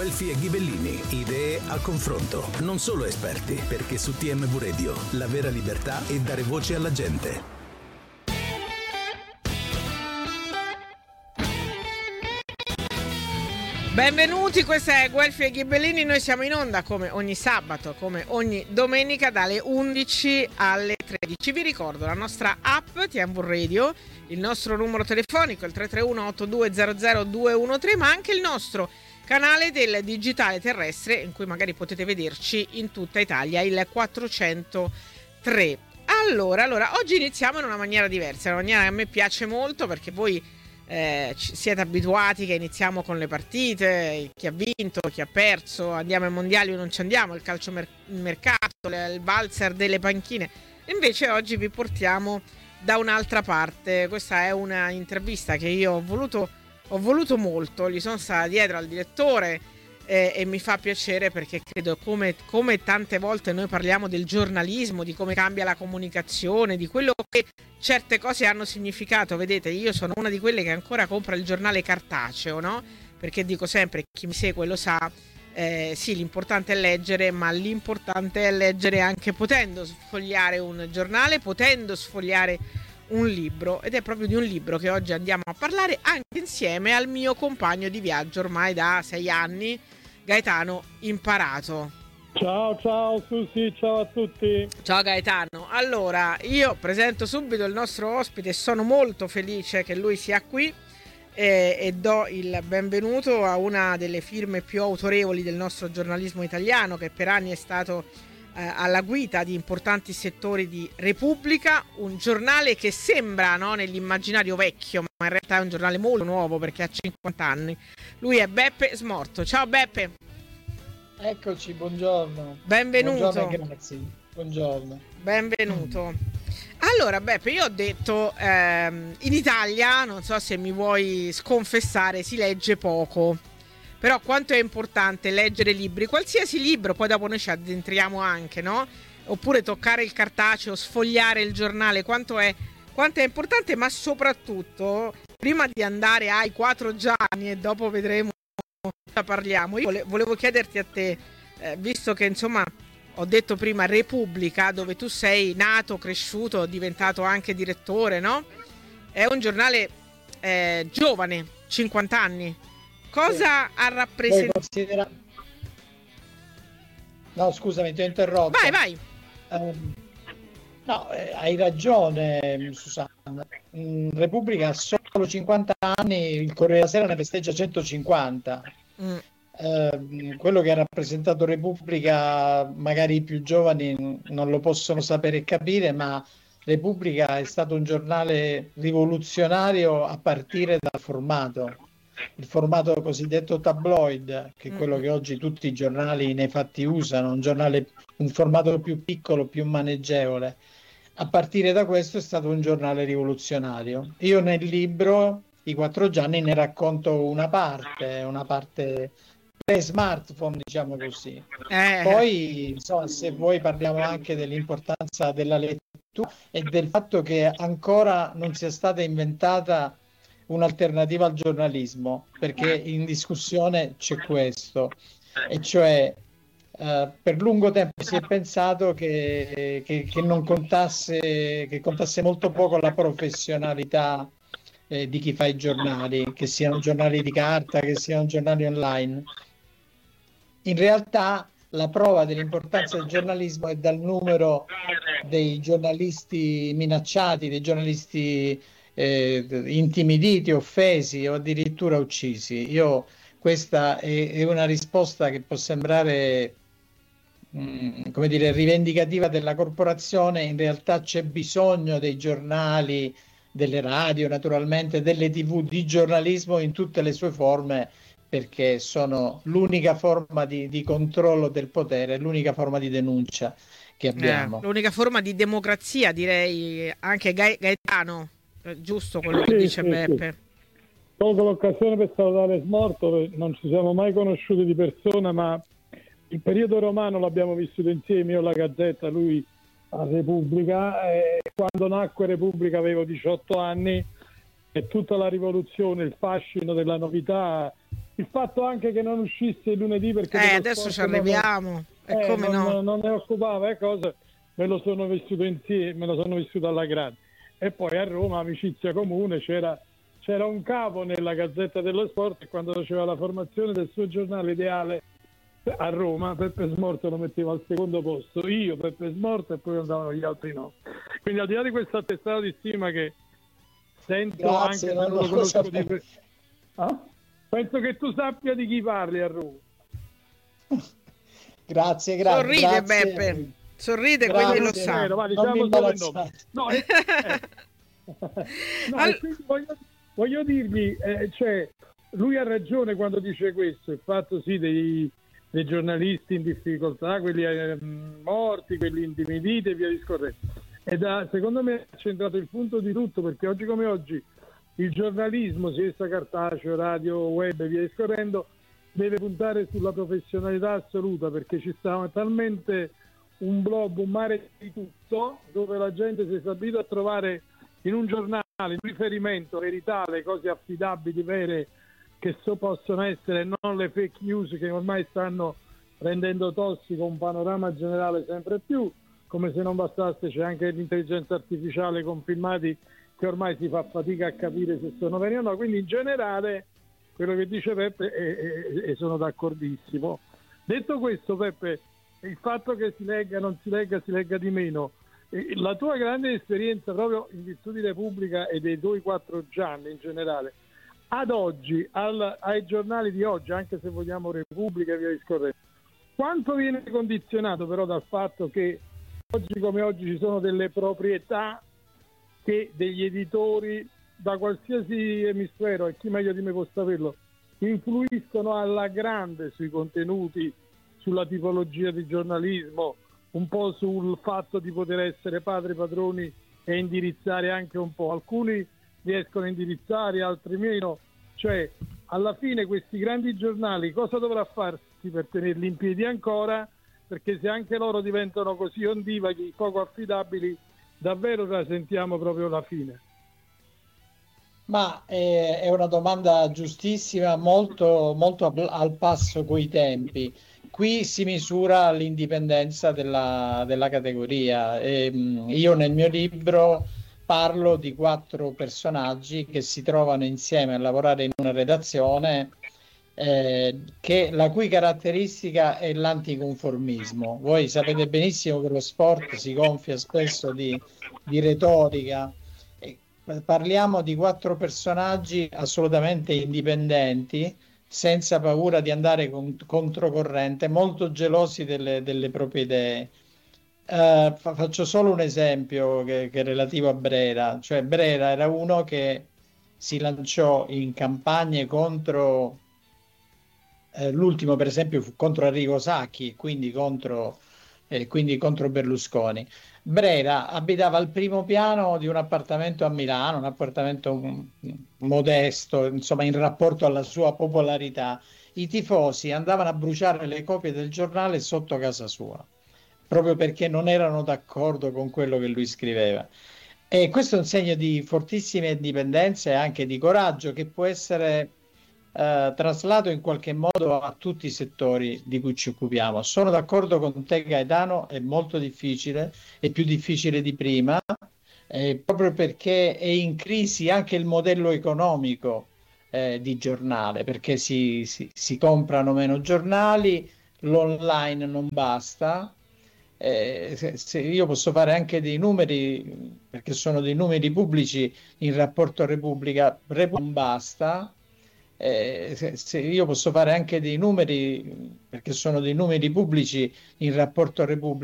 Guelfi e Ghibellini, idee a confronto, non solo esperti, perché su TMV Radio la vera libertà è dare voce alla gente. Benvenuti, questa è Guelfi e Ghibellini. Noi siamo in onda come ogni sabato, come ogni domenica dalle 11 alle 13. Vi ricordo la nostra app TMV Radio, il nostro numero telefonico il 331-8200-213, ma anche il nostro canale del digitale terrestre in cui magari potete vederci in tutta Italia, il 403. Allora, oggi iniziamo in una maniera diversa, una maniera che a me piace molto perché voi siete abituati che iniziamo con le partite, chi ha vinto, chi ha perso, andiamo ai mondiali o non ci andiamo, il calcio mercato, il valzer delle panchine. Invece oggi vi portiamo da un'altra parte. Questa è una intervista che io ho voluto molto, gli sono stata dietro al direttore e mi fa piacere perché credo come tante volte noi parliamo del giornalismo, di come cambia la comunicazione, di quello che certe cose hanno significato. Vedete, io sono una di quelle che ancora compra il giornale cartaceo, no? Perché dico sempre, chi mi segue lo sa, sì, l'importante è leggere, ma l'importante è leggere anche potendo sfogliare un giornale, potendo sfogliare un libro, ed è proprio di un libro che oggi andiamo a parlare anche insieme al mio compagno di viaggio ormai da 6 anni, Gaetano Imparato. Ciao Susi, ciao a tutti. Ciao Gaetano. Allora, io presento subito il nostro ospite, sono molto felice che lui sia qui e do il benvenuto a una delle firme più autorevoli del nostro giornalismo italiano, che per anni è stato alla guida di importanti settori di Repubblica, un giornale che sembra, no, nell'immaginario vecchio, ma in realtà è un giornale molto nuovo perché ha 50 anni. Lui è Beppe Smorto. Ciao Beppe. Eccoci, buongiorno. Benvenuto. Buongiorno, grazie. Buongiorno. Benvenuto. Allora Beppe, io ho detto in Italia, non so se mi vuoi sconfessare, si legge poco. Però quanto è importante leggere libri, qualsiasi libro, poi dopo noi ci addentriamo anche, no? Oppure toccare il cartaceo, sfogliare il giornale, quanto è importante, ma soprattutto, prima di andare ai 4 giorni e dopo vedremo cosa parliamo, io volevo chiederti a te, visto che insomma ho detto prima Repubblica, dove tu sei nato, cresciuto, diventato anche direttore, no? È un giornale giovane, 50 anni. Cosa ha rappresentato? No, scusami, ti ho interrotto. Vai. No, hai ragione, Susanna. Repubblica ha solo 50 anni, il Corriere della Sera ne festeggia 150. Quello che ha rappresentato Repubblica, magari i più giovani non lo possono sapere e capire, ma Repubblica è stato un giornale rivoluzionario a partire dal formato. Il formato cosiddetto tabloid, che è quello che oggi tutti i giornali nei fatti usano, un formato più piccolo, più maneggevole. A partire da questo è stato un giornale rivoluzionario. Io nel libro I 4 giorni ne racconto una parte pre-smartphone, diciamo così. Poi, insomma, se vuoi parliamo anche dell'importanza della lettura e del fatto che ancora non sia stata inventata un'alternativa al giornalismo, perché in discussione c'è questo, e cioè per lungo tempo si è pensato che non contasse, che contasse molto poco la professionalità di chi fa i giornali, che siano giornali di carta, che siano giornali online. In realtà la prova dell'importanza del giornalismo è dal numero dei giornalisti minacciati, dei giornalisti intimiditi, offesi o addirittura uccisi. Questa è una risposta che può sembrare come dire, rivendicativa della corporazione. In realtà c'è bisogno dei giornali, delle radio, naturalmente, delle TV, di giornalismo in tutte le sue forme, perché sono l'unica forma di controllo del potere, l'unica forma di denuncia che abbiamo. L'unica forma di democrazia, direi, anche Gaetano. Giusto quello che dice Beppe. Sì. Colgo l'occasione per salutare Smorto, non ci siamo mai conosciuti di persona, ma il periodo romano l'abbiamo vissuto insieme, io alla Gazzetta, lui a Repubblica. Quando nacque Repubblica avevo 18 anni e tutta la rivoluzione, il fascino della novità il fatto anche che non uscisse il lunedì perché adesso ci arriviamo, come no? Non ne occupava cosa, me lo sono vissuto insieme, me lo sono vissuto alla grande. E poi a Roma, amicizia comune, c'era un capo nella Gazzetta dello Sport e quando faceva la formazione del suo giornale ideale a Roma, Peppe Smorto lo metteva al secondo posto, io, Peppe Smorto, e poi andavano gli altri no. Quindi al di là di questo attestato di stima che sento, grazie, anche se non lo conosco penso che tu sappia di chi parli a Roma. Grazie. Sorride, grazie. Beppe. Sorride, Grazie, quindi lo sa. Vero, va, diciamo solo il nome. No, quindi voglio dirgli, cioè, lui ha ragione quando dice questo, il fatto sì dei giornalisti in difficoltà, quelli morti, quelli intimiditi e via discorrendo. Secondo me ha centrato il punto di tutto, perché oggi come oggi il giornalismo, sia essa cartaceo, radio, web e via discorrendo, deve puntare sulla professionalità assoluta, perché ci sta talmente un mare di tutto, dove la gente si è stabilita a trovare in un giornale un riferimento, verità, le cose affidabili, vere, che possono essere, non le fake news che ormai stanno rendendo tossico un panorama generale sempre più. Come se non bastasse, c'è anche l'intelligenza artificiale con filmati che ormai si fa fatica a capire se sono veri o no. Quindi in generale quello che dice Peppe e sono d'accordissimo. Detto questo, Peppe, il fatto che si legga, non si legga di meno, la tua grande esperienza proprio in virtù di Repubblica e dei tuoi 4 gialli in generale, ad oggi, ai giornali di oggi, anche se vogliamo Repubblica e via discorrendo, quanto viene condizionato però dal fatto che oggi come oggi ci sono delle proprietà che degli editori da qualsiasi emisfero, e chi meglio di me può saperlo, influiscono alla grande sui contenuti, sulla tipologia di giornalismo, un po' sul fatto di poter essere padroni e indirizzare anche un po'. Alcuni riescono a indirizzare, altri meno. Cioè, alla fine questi grandi giornali cosa dovrà farsi per tenerli in piedi ancora? Perché se anche loro diventano così ondivaghi, poco affidabili, davvero la sentiamo proprio la fine. Ma è una domanda giustissima, molto, molto al passo coi tempi. Qui si misura l'indipendenza della categoria. Io nel mio libro parlo di 4 personaggi che si trovano insieme a lavorare in una redazione la cui caratteristica è l'anticonformismo. Voi sapete benissimo che lo sport si gonfia spesso di retorica. Parliamo di 4 personaggi assolutamente indipendenti, senza paura di andare controcorrente, molto gelosi delle proprie idee. Faccio solo un esempio che è relativo a Brera. Cioè Brera era uno che si lanciò in campagne contro l'ultimo per esempio fu contro Arrigo Sacchi, quindi contro Berlusconi. Brera abitava al primo piano di un appartamento a Milano, un appartamento modesto, insomma, in rapporto alla sua popolarità. I tifosi andavano a bruciare le copie del giornale sotto casa sua, proprio perché non erano d'accordo con quello che lui scriveva. E questo è un segno di fortissima indipendenza e anche di coraggio che può essere traslato in qualche modo a tutti i settori di cui ci occupiamo. Sono d'accordo con te, Gaetano, è molto difficile, è più difficile di prima, proprio perché è in crisi anche il modello economico di giornale, perché si comprano meno giornali, l'online non basta. Se io posso fare anche dei numeri, perché sono dei numeri pubblici in rapporto a Repubblica non basta. Se io posso fare anche dei numeri, perché sono dei numeri pubblici in rapporto a Repubblica.